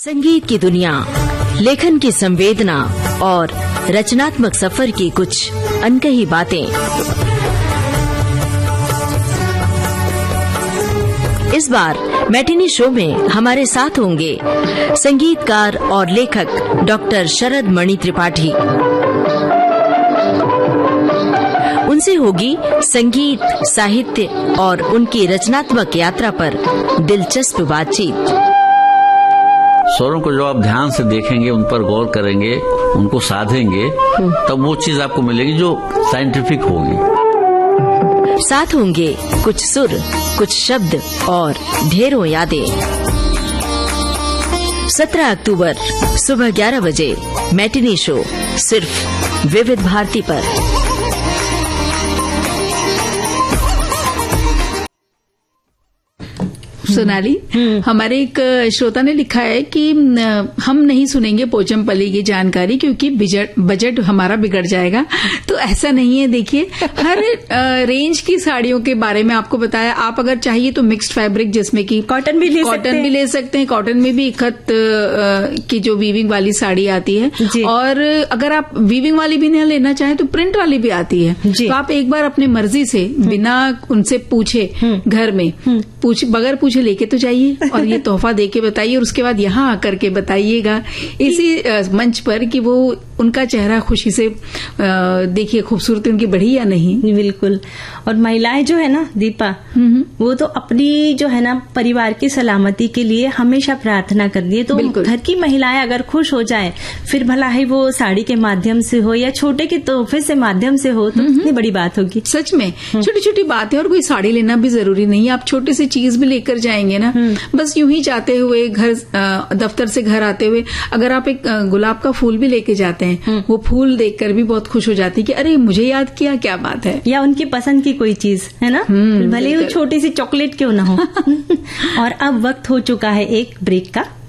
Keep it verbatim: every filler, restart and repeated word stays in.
संगीत की दुनिया, लेखन की संवेदना और रचनात्मक सफर की कुछ अनकही बातें। इस बार मैटिनी शो में हमारे साथ होंगे संगीतकार और लेखक डॉक्टर शरद मणि त्रिपाठी। उनसे होगी संगीत, साहित्य और उनकी रचनात्मक यात्रा पर दिलचस्प बातचीत। स्वरों को जब आप ध्यान से देखेंगे, उन पर गौर करेंगे, उनको साधेंगे, तब वो चीज आपको मिलेगी जो साइंटिफिक होगी। साथ होंगे कुछ सुर, कुछ शब्द और ढेरों यादें। सत्रह अक्टूबर सुबह ग्यारह बजे मैटिनी शो, सिर्फ विविध भारती पर। सोनाली, हमारे एक श्रोता ने लिखा है कि हम नहीं सुनेंगे पोचमपल्ली की जानकारी क्योंकि बजट हमारा बिगड़ जाएगा। तो ऐसा नहीं है। देखिए, हर रेंज की साड़ियों के बारे में आपको बताया। आप अगर चाहिए तो मिक्स्ड फैब्रिक, जिसमें कि कॉटन भी ले कॉटन भी ले सकते हैं। कॉटन में भी इकत की जो वीविंग वाली साड़ी आती है, और अगर आप वीविंग वाली भी नहीं लेना चाहें तो प्रिंट वाली भी आती है। तो आप एक बार अपने मर्जी से, बिना उनसे पूछे, घर में पूछ बगैर पूछे लेके तो जाइए और ये तोहफा दे के बताइए, और उसके बाद यहाँ आकर के बताइएगा इसी मंच पर कि वो उनका चेहरा खुशी से देखिए, खूबसूरती उनकी बढ़ी या नहीं। बिल्कुल। और महिलाएं जो है ना दीपा, वो तो अपनी जो है ना परिवार की सलामती के लिए हमेशा प्रार्थना करती है। तो घर की महिलाएं अगर खुश हो जाए, फिर भला ही वो साड़ी के माध्यम से हो या छोटे के तोहफे से माध्यम से हो, तो कितनी बड़ी बात होगी। सच में छोटी छोटी बातें। और कोई साड़ी लेना भी जरूरी नहीं है, आप छोटी सी चीज भी लेकर जाएंगे ना, बस यूं ही जाते हुए, घर दफ्तर से घर आते हुए अगर आप एक गुलाब का फूल भी लेके जाते हैं, वो फूल देखकर भी बहुत खुश हो जाती है कि अरे मुझे याद किया, क्या बात है। या उनकी पसंद की कोई चीज है ना, भले ही वो छोटी सी चॉकलेट क्यों ना हो। और अब वक्त हो चुका है एक ब्रेक का।